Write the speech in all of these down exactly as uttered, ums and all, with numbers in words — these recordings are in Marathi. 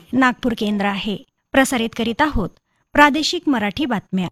नागपूर केंद्र आहे. प्रसारित करीत आहोत प्रादेशिक मराठी बातम्या.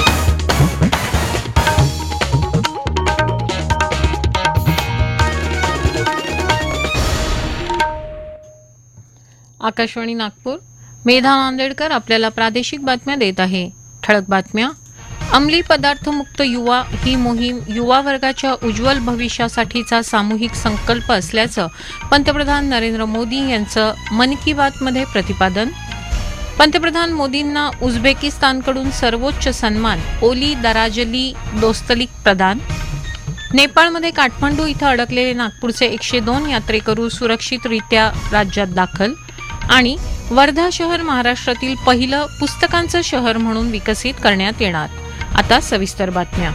आकाशवाणी नागपूर. मेधा नांदेडकर आपल्याला प्रादेशिक बातम्या देत आहे. ठळक बातम्या. अंमली पदार्थमुक्त युवा ही मोहीम युवा वर्गाच्या उज्ज्वल भविष्यासाठीचा सामूहिक संकल्प असल्याचं पंतप्रधान नरेंद्र मोदी यांचं मन की बातमध्ये प्रतिपादन. पंतप्रधान मोदींना उझबेकिस्तानकडून सर्वोच्च सन्मान ओली दराजली दोस्तलिक प्रदान. नेपाळमध्ये काठमांडू इथं अडकलेले नागपूरचे एकशे दोन यात्रेकरू सुरक्षितरित्या राज्यात दाखल. आणि वर्धा शहर महाराष्ट्रातील पहिलं पुस्तकांचं शहर म्हणून विकसित करण्यात येणार. आता सविस्तर बातम्या.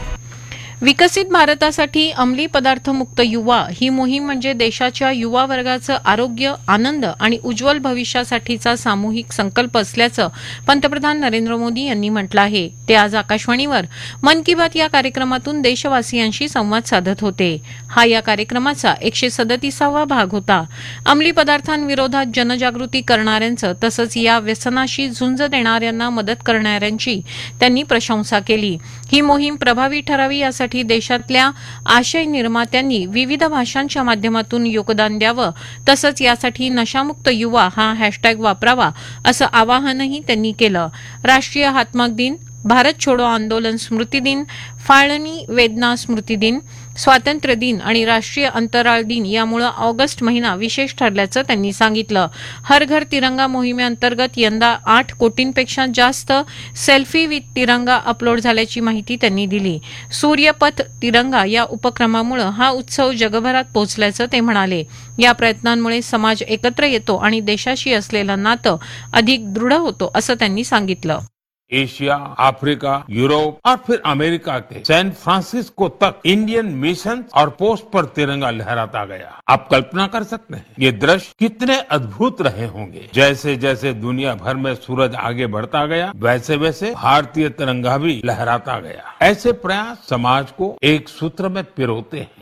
विकसित भारतासाठी अंमली पदार्थमुक्त युवा ही मोहीम म्हणजे देशाच्या युवा वर्गाचं आरोग्य, आनंद आणि उज्ज्वल भविष्यासाठीचा सामूहिक संकल्प असल्याचं पंतप्रधान नरेंद्र मोदी यांनी म्हटलं आहे. ते आज आकाशवाणीवर मन की बात या कार्यक्रमातून देशवासियांशी संवाद साधत होते. हा या कार्यक्रमाचा एकशे सदतीसावा भाग होता. अंमली पदार्थांविरोधात जनजागृती करणाऱ्यांचं तसंच या व्यसनाशी झुंज देणाऱ्यांना मदत करणाऱ्यांची त्यांनी प्रशंसा केली. ही मोहीम प्रभावी ठरावी यासाठी देशातल्या आशय निर्मात्यांनी विविध भाषांच्या माध्यमातून योगदान द्यावं, तसंच यासाठी नशामुक्त युवा हा हॅशटॅग वापरावा असं आवाहनही त्यांनी केलं. राष्ट्रीय हातमाग दिन, भारत छोडो आंदोलन स्मृती दिन, फाळणी वेदना स्मृती दिन, स्वातंत्र्य दिन आणि राष्ट्रीय अंतराळ दिन यामुळे ऑगस्ट महिना विशेष ठरल्याचं त्यांनी सांगितलं. हर घर तिरंगा मोहिमेअंतर्गत यंदा आठ कोटींपेक्षा जास्त सेल्फी विथ तिरंगा अपलोड झाल्याची माहिती त्यांनी दिली. सूर्यपथ तिरंगा या उपक्रमामुळे हा उत्सव जगभरात पोहोचल्याचं ते म्हणाले. या प्रयत्नांमुळे समाज एकत्र येतो आणि देशाशी असलेलं नातं अधिक दृढ होतो असं त्यांनी सांगितलं. एशिया, अफ्रीका, यूरोप और फिर अमेरिका के सैन फ्रांसिस्को तक इंडियन मिशन और पोस्ट पर तिरंगा लहराता गया. आप कल्पना कर सकते हैं ये दृश्य कितने अद्भुत रहे होंगे. जैसे जैसे दुनिया भर में सूरज आगे बढ़ता गया, वैसे वैसे भारतीय तिरंगा भी लहराता गया. ऐसे प्रयास समाज को एक सूत्र में पिरोते हैं.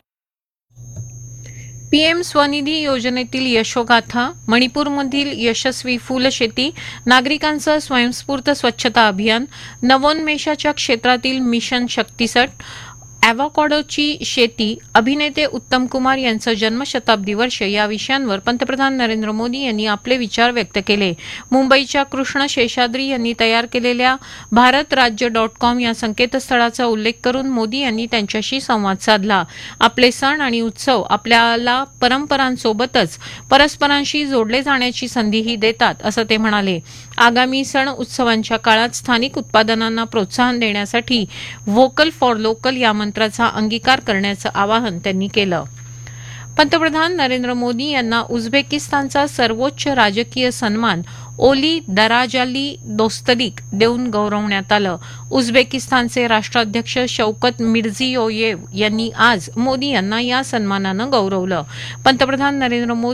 पीएम स्वनिधी योजनेतील यशोगाथा, मणिपूरमधील यशस्वी फुलशेती, नागरिकांचं स्वयंस्फूर्त स्वच्छता अभियान, नवोन्मेषाच्या क्षेत्रातील मिशन शक्तीसट, अॅव्होकॅडोची शेती, अभिनेते उत्तम कुमार यांचं जन्मशताब्दी वर्ष या विषयांवर पंतप्रधान नरेंद्र मोदी यांनी आपले विचार व्यक्त केले. मुंबईच्या कृष्ण शेषाद्री यांनी तयार केलेल्या भारत राज्य डॉट कॉम या संकेतस्थळाचा उल्लेख करून मोदी यांनी त्यांच्याशी संवाद साधला. आपले सण आणि उत्सव आपल्याला परंपरांसोबतच परस्परांशी जोडले जाण्याची संधीही देतात असं ते म्हणाले. आगामी सण उत्सवांच्या काळात स्थानिक उत्पादनांना प्रोत्साहन देण्यासाठी व्होकल फॉर लोकल या मंत्राचा अंगीकार करण्याचं आवाहन त्यांनी केलं. पंतप्रधान नरेंद्र मोदी यांना उझबेकिस्तानचा सर्वोच्च राजकीय सन्मान ओली दराजाली दोस्तलिक देऊन गौरवण्यात आलं. उझबेकिस्तानचे राष्ट्राध्यक्ष शौकत मिर्झियोयेव यांनी आज मोदी यांना या सन्मानानं गौरवलं. पंतप्रधान नरेंद्र मोदी